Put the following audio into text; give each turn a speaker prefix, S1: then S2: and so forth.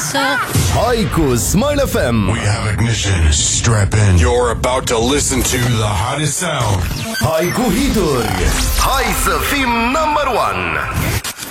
S1: acasă.
S2: Hai cu Smile FM.
S3: We have ignition. Strap in. You're about to listen to the hottest sound.
S2: Hai cu hituri. Hai să fim number one.